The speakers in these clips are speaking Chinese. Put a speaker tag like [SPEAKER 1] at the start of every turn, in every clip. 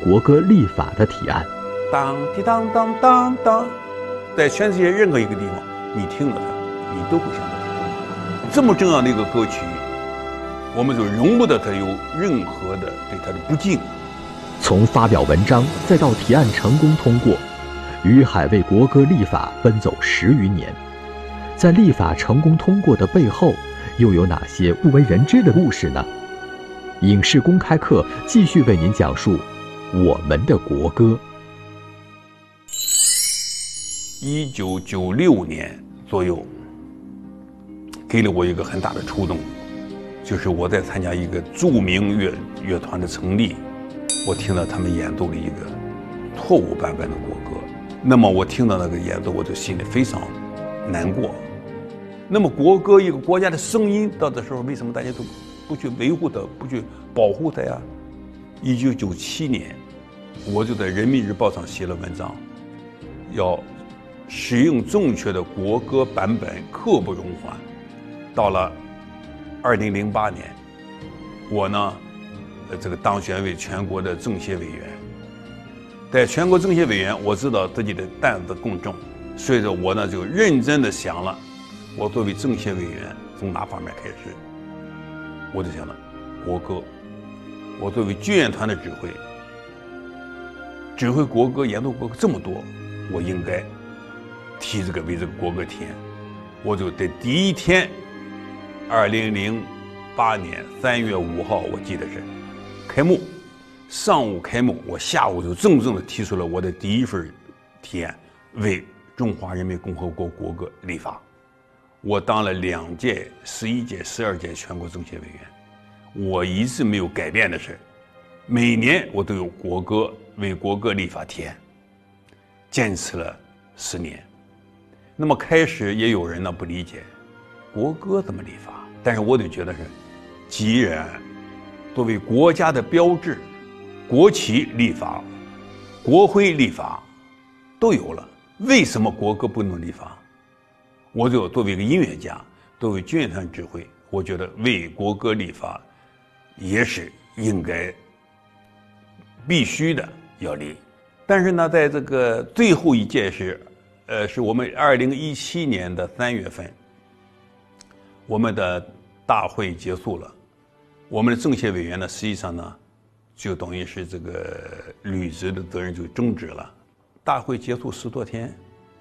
[SPEAKER 1] 国歌立法的提案。
[SPEAKER 2] 当滴当当当当，在全世界任何一个地方，你听了它，你都会想到这么重要的一个歌曲，我们就容不得它有任何的对它的不敬。
[SPEAKER 1] 从发表文章再到提案成功通过，于海为国歌立法奔走10余年。在立法成功通过的背后，又有哪些不为人知的故事呢？影视公开课继续为您讲述我们的国歌。
[SPEAKER 2] 1996年左右，给了我一个很大的触动，就是我在参加一个著名乐团的成立，我听到他们演奏了一个错误版本的国歌。那么我听到那个演奏，我就心里非常难过。那么国歌一个国家的声音，到的时候为什么大家都不去维护它，不去保护它呀？1997年，我就在《人民日报》上写了文章，要使用正确的国歌版本，刻不容缓。到了2008年，我呢，这个当选为全国的政协委员。在全国政协委员，我知道自己的担子更重，所以说我呢就认真的想了，我作为政协委员从哪方面开始？我就想了国歌。我作为军乐团的指挥国歌、演奏国歌这么多，我应该为这个国歌提案。我就在第一天，2008年3月5号，我记得是开幕，上午开幕，我下午就正式的提出了我的第一份提案，为中华人民共和国国歌立法。我当了2届、11届、12届全国政协委员，我一直没有改变的是，每年我都有为国歌立法提案，坚持了10年。那么开始也有人呢不理解，国歌怎么立法？但是我就觉得是，既然作为国家的标志，国旗立法、国徽立法都有了，为什么国歌不能立法？我就作为一个音乐家，作为军乐团指挥，我觉得为国歌立法也是应该必须的要立。但是呢，在这个最后一届是我们2017年的3月份，我们的大会结束了，我们的政协委员呢，实际上呢，就等于是这个履职的责任就终止了。大会结束10多天。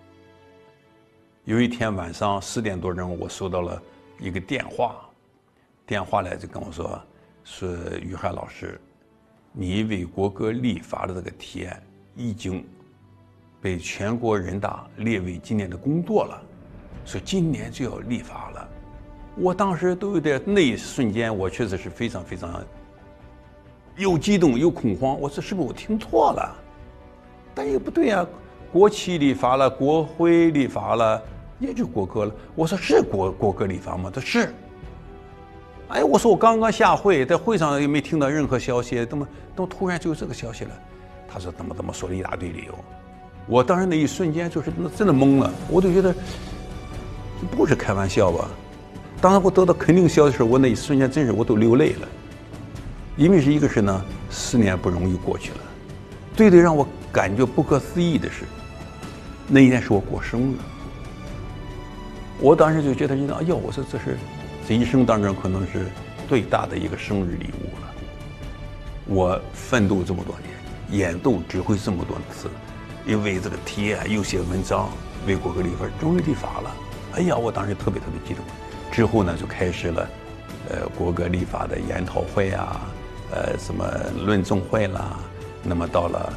[SPEAKER 2] 有一天晚上10点多钟，我收到了一个电话来就跟我说于海老师，你为国歌立法的这个提案已经被全国人大列为今年的工作了，说今年就要立法了。我当时都有点，那一瞬间我确实是非常非常又激动又恐慌，我说是不是我听错了？但也不对啊，国旗立法了，国徽立法了，也就国歌了。我说是国歌立法吗？他是。哎，我说我刚刚下会，在会上也没听到任何消息，怎么突然就有这个消息了？他说怎么说了一大堆理由。我当时那一瞬间就是真的懵了，我就觉得不是开玩笑吧。当时我得到肯定消息的时候，我那一瞬间真是我都流泪了。因为一个是呢，10年不容易过去了。最让我感觉不可思议的是，那一天是我过生日。我当时就觉得，哎呦，我说这一生当中可能是最大的一个生日礼物了。我奋斗这么多年，演奏指挥这么多次，因为这个提案又写文章，为国歌立法，终于立法了。哎呀，我当时特别激动。之后呢，就开始了，国歌立法的研讨会啊，什么论证会啦。那么到了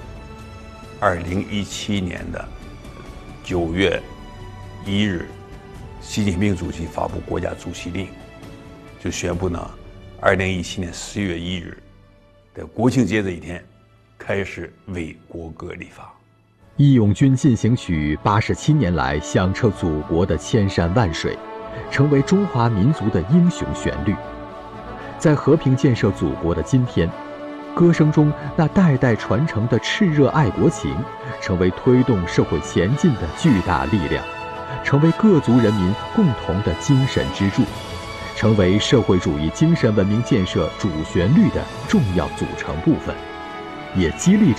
[SPEAKER 2] 2017年的9月1日，习近平主席发布国家主席令，就宣布呢，2017年10月1日，在国庆节这一天，开始为国歌立法。
[SPEAKER 1] 义勇军进行曲87年来响彻祖国的千山万水，成为中华民族的英雄旋律。在和平建设祖国的今天，歌声中那代代传承的炽热爱国情，成为推动社会前进的巨大力量，成为各族人民共同的精神支柱，成为社会主义精神文明建设主旋律的重要组成部分，也激励着